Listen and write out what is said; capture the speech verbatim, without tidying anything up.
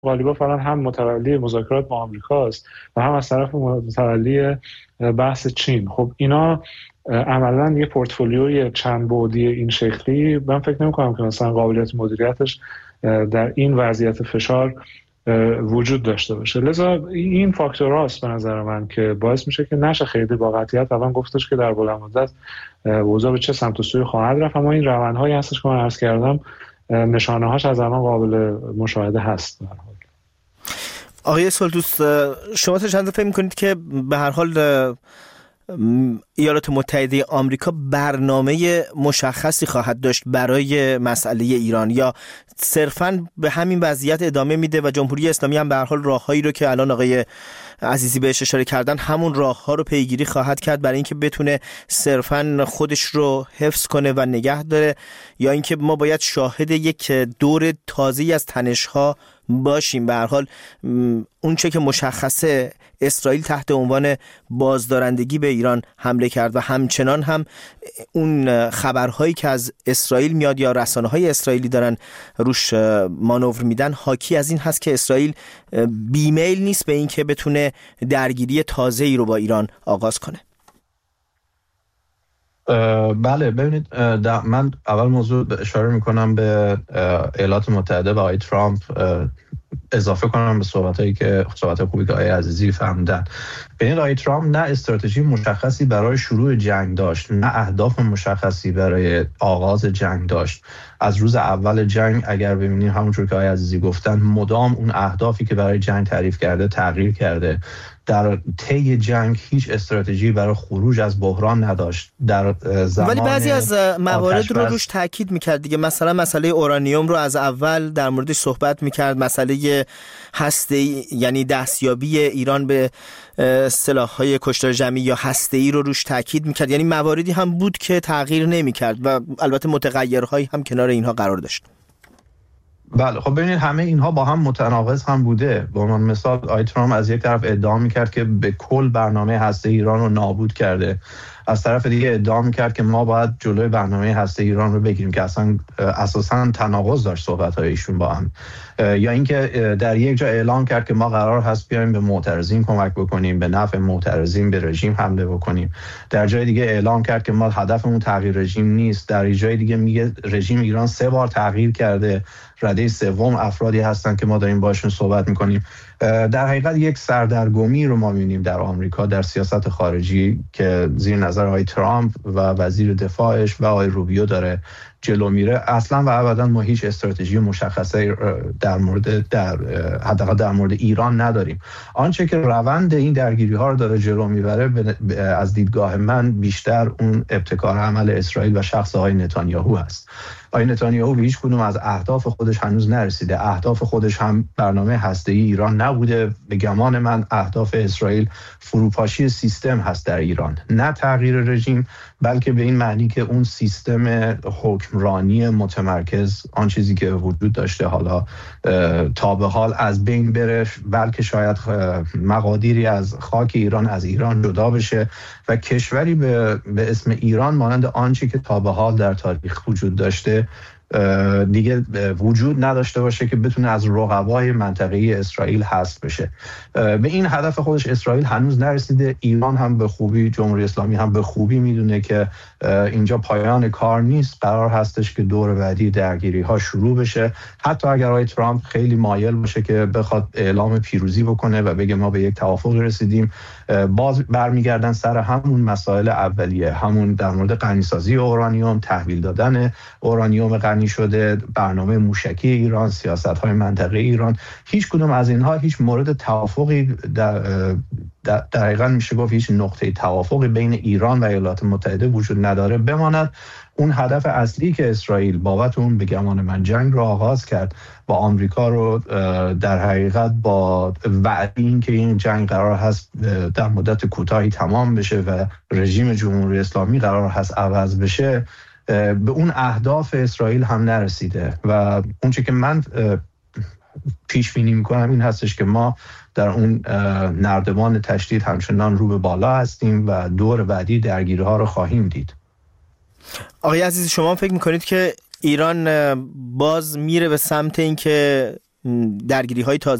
غالیباف فعلا هم متولی مذاکرات با آمریکاست و هم از طرف متولی بحث چین. خب اینا عملاً یه پورتفولیوی چند بعدی این شکلی، من فکر نمی‌کنم که مثلا قابلیت مدیریتش در این وضعیت فشار وجود داشته باشه. لذا این فاکتورهاست به نظر من که باعث میشه که نشه خیلی با قطعیت الان گفتش که در بلند مدت اوضاع به چه سمت و سوی خواهد رفت، اما این روندهایی هستش که من عرض کردم نشانه‌هاش از الان قابل مشاهده هست. آقای سلطوس، شما تا چند فکر می‌کنید که به هر حال ایالات متحده آمریکا برنامه مشخصی خواهد داشت برای مسئله ایران، یا صرفاً به همین وضعیت ادامه میده و جمهوری اسلامی هم به هر حال راههایی رو که الان آقای عزیزی بهش اشاره کردن همون راهها رو پیگیری خواهد کرد برای اینکه بتونه صرفاً خودش رو حفظ کنه و نگه داره، یا اینکه ما باید شاهد یک دور تازه‌ای از تنش‌ها باشیم؟ به هر حال اون چه که مشخصه اسرائیل تحت عنوان بازدارندگی به ایران حمله کرد و همچنان هم اون خبرهایی که از اسرائیل میاد یا رسانه‌های اسرائیلی دارن روش مانور میدن حاکی از این هست که اسرائیل بیمیل نیست به این که بتونه درگیری تازه‌ای رو با ایران آغاز کنه. بله، ببینید من اول موضوع اشاره میکنم به ایالات متحده و آقای ترامپ، اضافه کنم به صحبتایی که صحبت خوبی که آقای عزیزی فرمودن. ببینید آقای ترامپ نه استراتژی مشخصی برای شروع جنگ داشت، نه اهداف مشخصی برای آغاز جنگ داشت. از روز اول جنگ اگر ببینید همونجور که آقای عزیزی گفتن مدام اون اهدافی که برای جنگ تعریف کرده تغییر کرده. در طی جنگ هیچ استراتژی برای خروج از بحران نداشت. در زمان ولی بعضی از موارد رو روش تاکید میکرد دیگه، مثلا مسئله اورانیوم رو از اول در موردش صحبت میکرد، مسئله هسته‌ای یعنی دستیابی ایران به سلاح‌های کشتار جمعی یا هسته‌ای رو روش تاکید میکرد. یعنی مواردی هم بود که تغییر نمیکرد و البته متغیرهایی هم کنار اینها قرار داشت. بله، خب ببینید همه اینها با هم متناقض هم بوده. به عنوان مثال آقای ترامپ از یک طرف ادعا میکرد که به کل برنامه هسته ایران رو نابود کرده، از طرف دیگه ادعا میکرد که ما باید جلوی برنامه هسته ایران رو بگیریم که اصلا اساساً تناقض داشت صحبت‌های ایشون با هم. یا اینکه در یک جا اعلام کرد که ما قرار هست بیایم به معترضین کمک بکنیم، به نفع معترضین به رژیم حمله بکنیم. در جای دیگه اعلام کرد که ما هدفمون تغییر رژیم نیست. در جای دیگه میگه رژیم ایران سه بار تغییر کرده، رده سوم افرادی هستن که ما داریم باشون صحبت میکنیم. در حقیقت یک سردرگمی رو ما می‌بینیم در آمریکا در سیاست خارجی که زیر نظر آقای ترامپ و وزیر دفاعش و آقای روبیو داره جلو میره. اصلا و ابدا ما هیچ استراتژی مشخصه در مورد در حداقل در مورد ایران نداریم. آنچه که روند این درگیری ها رو داره جلو میبره از دیدگاه من بیشتر اون ابتکار عمل اسرائیل و شخص آقای نتانیاهو هست. آقای نتانیاهو به هیچ کدوم از اهداف خودش هنوز نرسیده. اهداف خودش هم برنامه هسته‌ای ایران نبوده. به گمان من اهداف اسرائیل فروپاشی سیستم هست در ایران، نه تغییر رژیم، بلکه به این معنی که اون سیستم حکمرانی متمرکز، آن چیزی که وجود داشته حالا تا به حال از بین بره، بلکه شاید مقادیری از خاک ایران از ایران جدا بشه و کشوری به, به اسم ایران مانند آنچه که تا به حال در تاریخ وجود داشته دیگه وجود نداشته باشه که بتونه از رقبای منطقه‌ای اسرائیل حذف بشه. به این هدف خودش اسرائیل هنوز نرسیده. ایران هم به خوبی، جمهوری اسلامی هم به خوبی میدونه که اینجا پایان کار نیست، قرار هستش که دور بعدی درگیری ها شروع بشه. حتی اگر آقای ترامپ خیلی مایل باشه که بخواد اعلام پیروزی بکنه و بگه ما به یک توافق رسیدیم، باز برمیگردن سر همون مسائل اولیه، همون در مورد غنیسازی اورانیوم، تحویل دادن اورانیوم غنی شده، برنامه موشکی ایران، سیاست‌های منطقه ایران. هیچ کدوم از اینها هیچ مورد توافقی در در حقیقت میشه گفت هیچ نقطه توافقی بین ایران و ایالات متحده وجود نداره. بماند اون هدف اصلی که اسرائیل بابت اون به گمان من جنگ رو آغاز کرد با آمریکا رو در حقیقت با وعده این که این جنگ قرار هست در مدت کوتاهی تمام بشه و رژیم جمهوری اسلامی قرار هست عوض بشه، به اون اهداف اسرائیل هم نرسیده. و اون چه که من پیش بینی میکنم این هستش که ما در اون نردبان تشدید همچنان رو به بالا هستیم و دور بعدی درگیری ها رو خواهیم دید. آقای عزیزی، شما فکر میکنید که ایران باز میره به سمت این که درگیری های تازه